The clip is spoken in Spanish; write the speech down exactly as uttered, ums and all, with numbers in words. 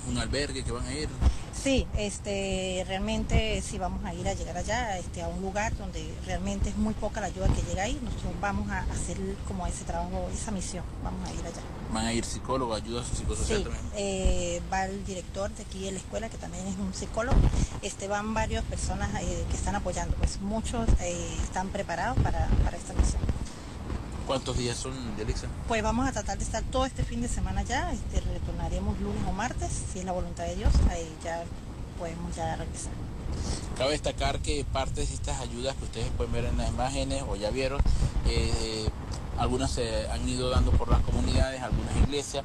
un albergue que van a ir? Sí, este, realmente sí vamos a ir a llegar allá, este, a un lugar donde realmente es muy poca la ayuda que llega ahí. Nosotros vamos a hacer como ese trabajo, esa misión, vamos a ir allá. ¿Van a ir psicólogos, ayuda psicosocial Sí, también? eh, va el director de aquí de la escuela, que también es un psicólogo. Este, van varias personas eh, que están apoyando, pues muchos eh, están preparados para, para esta misión. ¿Cuántos días son, Yelixa? Pues vamos a tratar de estar todo este fin de semana ya, este, retornaremos lunes o martes, si es la voluntad de Dios, ahí ya podemos ya regresar. Cabe destacar que parte de estas ayudas que ustedes pueden ver en las imágenes o ya vieron, eh, algunas se han ido dando por las comunidades, algunas iglesias,